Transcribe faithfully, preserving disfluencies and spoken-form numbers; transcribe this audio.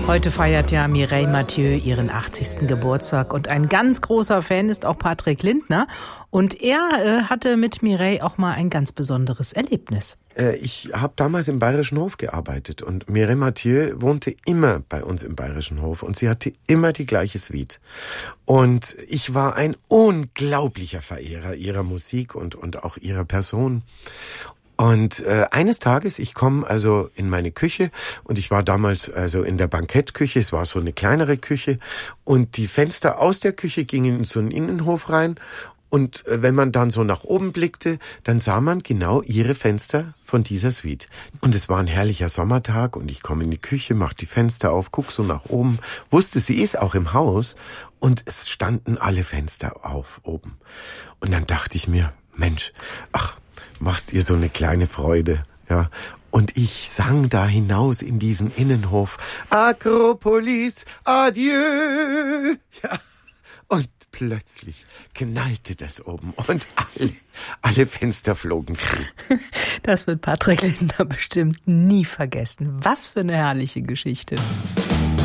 Heute feiert ja Mireille Mathieu ihren achtzigsten Geburtstag und ein ganz großer Fan ist auch Patrick Lindner und er äh, hatte mit Mireille auch mal ein ganz besonderes Erlebnis. Äh, ich habe damals im Bayerischen Hof gearbeitet und Mireille Mathieu wohnte immer bei uns im Bayerischen Hof und sie hatte immer die gleiche Suite. Und ich war ein unglaublicher Verehrer ihrer Musik und, und auch ihrer Person. Und äh, eines Tages, ich komme also in meine Küche und ich war damals also in der Bankettküche, es war so eine kleinere Küche und die Fenster aus der Küche gingen in so einen Innenhof rein und äh, wenn man dann so nach oben blickte, dann sah man genau ihre Fenster von dieser Suite. Und es war ein herrlicher Sommertag und ich komme in die Küche, mach die Fenster auf, guck so nach oben, wusste, sie ist auch im Haus und es standen alle Fenster auf oben. Und dann dachte ich mir, Mensch, ach, machst ihr so eine kleine Freude, ja. Und ich sang da hinaus in diesen Innenhof, Akropolis, adieu, ja. Und plötzlich knallte das oben und alle, alle Fenster flogen zu. Das wird Patrick Lindner bestimmt nie vergessen. Was für eine herrliche Geschichte.